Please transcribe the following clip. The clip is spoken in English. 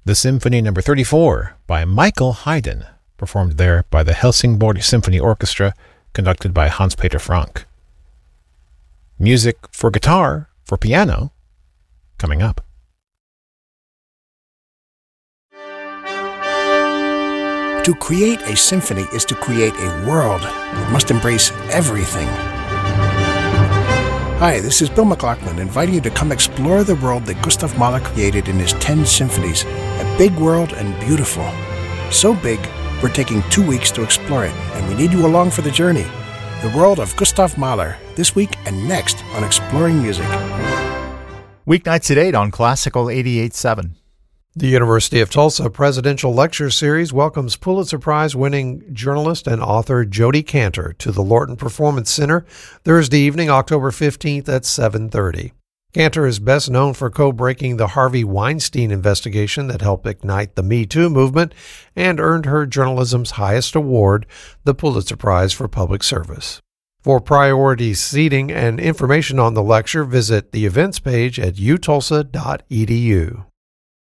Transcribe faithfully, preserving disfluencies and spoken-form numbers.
the Symphony Number thirty-four by Michael Haydn, performed there by the Helsingborg Symphony Orchestra, conducted by Hans-Peter Frank. Music for guitar, for piano, coming up. To create a symphony is to create a world that must embrace everything. Hi, this is Bill McLaughlin, inviting you to come explore the world that Gustav Mahler created in his ten symphonies. A big world and beautiful. So big, we're taking two weeks to explore it, and we need you along for the journey. The world of Gustav Mahler, this week and next on Exploring Music. Weeknights at eight on Classical eighty-eight point seven. The University of Tulsa Presidential Lecture Series welcomes Pulitzer Prize-winning journalist and author Jodi Kantor to the Lorton Performance Center Thursday evening, October fifteenth at seven thirty. Kantor is best known for co-breaking the Harvey Weinstein investigation that helped ignite the Me Too movement and earned her journalism's highest award, the Pulitzer Prize for Public Service. For priority seating and information on the lecture, visit the events page at u tulsa dot e d u.